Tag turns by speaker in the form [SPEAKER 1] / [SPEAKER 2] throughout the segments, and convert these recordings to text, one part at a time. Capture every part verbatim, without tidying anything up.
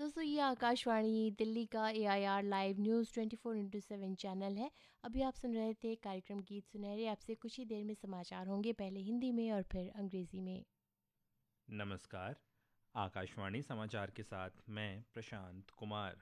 [SPEAKER 1] दोस्तों ये आकाशवाणी दिल्ली का ए I R live news twenty four into seven channel है। अभी आप सुन रहे थे कार्यक्रम गीत सुनहरे। आपसे कुछ ही देर में समाचार होंगे, पहले हिंदी में और फिर अंग्रेज़ी में।
[SPEAKER 2] नमस्कार। आकाशवाणी समाचार के साथ मैं प्रशांत कुमार।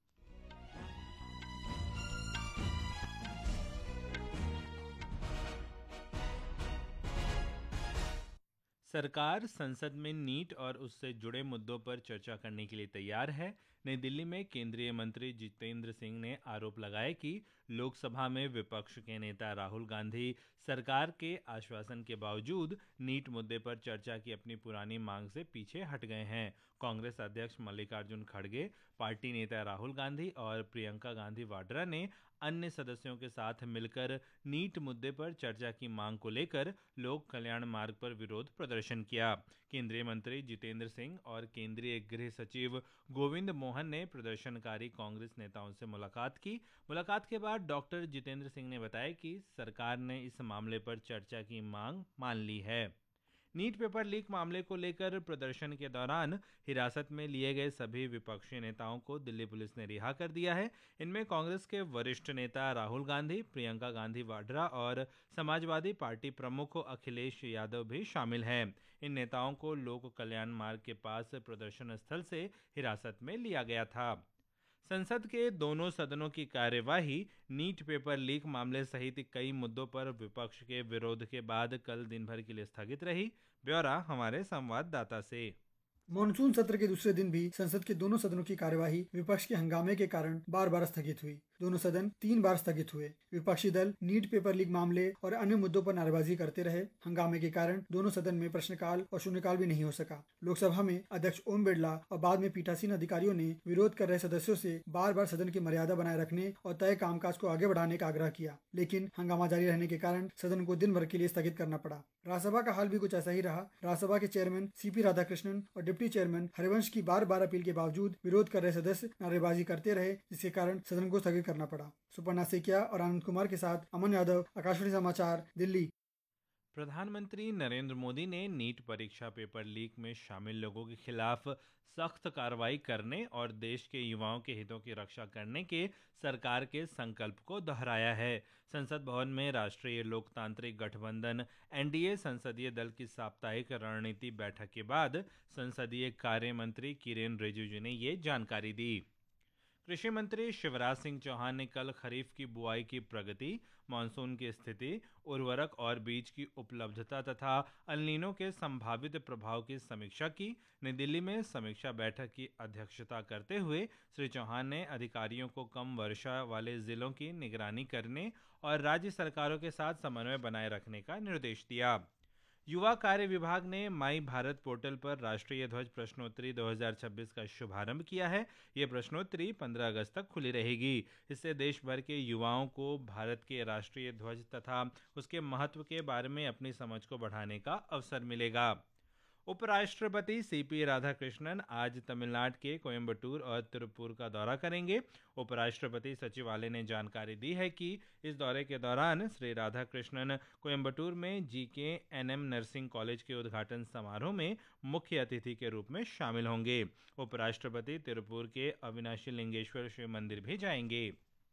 [SPEAKER 2] सरकार संसद में नीट और उससे जुड़े मुद्दों पर चर्चा करने के लिए तैयार है। नई दिल्ली में केंद्रीय मंत्री जितेंद्र सिंह ने आरोप लगाया कि लोकसभा में विपक्ष के नेता राहुल गांधी सरकार के आश्वासन के बावजूद नीट मुद्दे पर चर्चा की अपनी पुरानी मांग से पीछे हट गए हैं। कांग्रेस अध्यक्ष मल्लिकार्जुन खड़गे, पार्टी नेता राहुल गांधी और प्रियंका गांधी वाड्रा ने अन्य सदस्यों के साथ मिलकर नीट मुद्दे पर चर्चा की मांग को लेकर लोक कल्याण मार्ग पर विरोध प्रदर्शन किया। केंद्रीय मंत्री जितेंद्र सिंह और केंद्रीय गृह सचिव गोविंद मोहन ने प्रदर्शनकारी कांग्रेस नेताओं से मुलाकात की। मुलाकात के बाद डॉक्टर जितेंद्र सिंह ने बताया कि सरकार ने इस मामले पर चर्चा की मांग मान ली है। नीट पेपर लीक मामले को लेकर प्रदर्शन के दौरान हिरासत में लिए गए सभी विपक्षी नेताओं को दिल्ली पुलिस ने रिहा कर दिया है। इनमें कांग्रेस के वरिष्ठ नेता राहुल गांधी, प्रियंका गांधी वाड्रा और समाजवादी पार्टी प्रमुख अखिलेश यादव भी शामिल हैं। इन नेताओं को लोक कल्याण मार्ग के पास प्रदर्शन स्थल से हिरासत में लिया गया था। संसद के दोनों सदनों की कार्यवाही नीट पेपर लीक मामले सहित कई मुद्दों पर विपक्ष के विरोध के बाद कल दिन भर के लिए स्थगित रही। ब्यौरा हमारे संवाददाता से।
[SPEAKER 3] मॉनसून सत्र के दूसरे दिन भी संसद के दोनों सदनों की कार्यवाही विपक्ष के हंगामे के कारण बार बार स्थगित हुई। दोनों सदन तीन बार स्थगित हुए। विपक्षी दल नीट पेपर लीक मामले और अन्य मुद्दों पर नारेबाजी करते रहे। हंगामे के कारण दोनों सदन में प्रश्नकाल और शून्यकाल भी नहीं हो सका। लोकसभा में अध्यक्ष ओम बिरला और बाद में पीठासीन अधिकारियों ने विरोध कर रहे सदस्यों से बार बार सदन की मर्यादा बनाए रखने और तय कामकाज को आगे बढ़ाने का आग्रह किया, लेकिन हंगामा जारी रहने के कारण सदन को दिन भर के लिए स्थगित करना पड़ा। राज्यसभा का हाल भी कुछ ऐसा ही रहा। राज्यसभा के चेयरमैन सीपी राधाकृष्णन और डिप्टी चेयरमैन हरिवंश की बार बार अपील के बावजूद विरोध कर रहे सदस्य नारेबाजी करते रहे, जिसके कारण सदन को स्थगित करना पड़ा। सुपर्णा सेकिया और आनंद कुमार के साथ अमन यादव, आकाशवाणी समाचार, दिल्ली।
[SPEAKER 2] प्रधानमंत्री नरेंद्र मोदी ने नीट परीक्षा पेपर लीक में शामिल लोगों के खिलाफ सख्त कार्रवाई करने और देश के युवाओं के हितों की रक्षा करने के सरकार के संकल्प को दोहराया है। संसद भवन में राष्ट्रीय लोकतांत्रिक गठबंधन एन डी ए संसदीय दल की साप्ताहिक रणनीति बैठक के बाद संसदीय कार्य मंत्री किरेन रिजिजू ने ये जानकारी दी। कृषि मंत्री शिवराज सिंह चौहान ने कल खरीफ की बुआई की प्रगति, मानसून की स्थिति, उर्वरक और बीज की उपलब्धता तथा अल्नीनो के संभावित प्रभाव की समीक्षा की। नई दिल्ली में समीक्षा बैठक की अध्यक्षता करते हुए श्री चौहान ने अधिकारियों को कम वर्षा वाले जिलों की निगरानी करने और राज्य सरकारों के साथ समन्वय बनाए रखने का निर्देश दिया। युवा कार्य विभाग ने माई भारत पोर्टल पर राष्ट्रीय ध्वज प्रश्नोत्तरी दो हज़ार छब्बीस का शुभारंभ किया है। ये प्रश्नोत्तरी पंद्रह अगस्त तक खुली रहेगी। इससे देश भर के युवाओं को भारत के राष्ट्रीय ध्वज तथा उसके महत्व के बारे में अपनी समझ को बढ़ाने का अवसर मिलेगा। उपराष्ट्रपति सीपी राधाकृष्णन आज तमिलनाडु के कोयम्बटूर और तिरुपुर का दौरा करेंगे। उपराष्ट्रपति सचिवालय ने जानकारी दी है कि इस दौरे के दौरान श्री राधाकृष्णन कोयम्बटूर में जी के एन एम नर्सिंग कॉलेज के उद्घाटन समारोह में मुख्य अतिथि के रूप में शामिल होंगे। उपराष्ट्रपति तिरुपुर के अविनाशी लिंगेश्वर शिव मंदिर भी जाएंगे।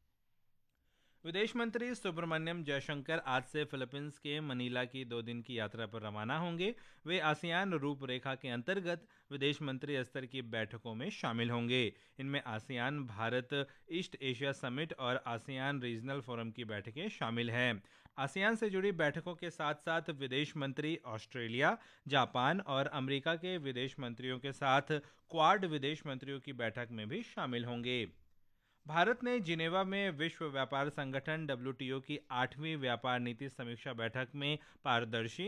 [SPEAKER 2] विदेश मंत्री सुब्रमण्यम जयशंकर आज से फिलीपींस के मनीला की दो दिन की यात्रा पर रवाना होंगे। वे आसियान रूपरेखा के अंतर्गत विदेश मंत्री स्तर की बैठकों में शामिल होंगे। इनमें ASEAN Bharat east Asia summit और आसियान रीजनल फोरम की बैठकें शामिल हैं। आसियान से जुड़ी बैठकों के साथ साथ विदेश मंत्री ऑस्ट्रेलिया, जापान और अमेरिका के विदेश मंत्रियों के साथ क्वाड विदेश मंत्रियों की बैठक में भी शामिल होंगे। भारत ने जिनेवा में विश्व व्यापार संगठन डब्ल्यू टी ओ की आठवीं व्यापार नीति समीक्षा बैठक में पारदर्शी,